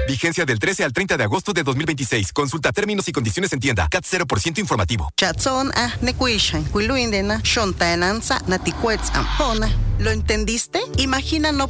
Vigencia del 13 al 30 de agosto de 2026. Consulta términos y condiciones en tienda. CAT 0% informativo. Chatson nequishan, cuiluindena, shontananza, naticuetzam. ¿Lo entendiste? Imagina no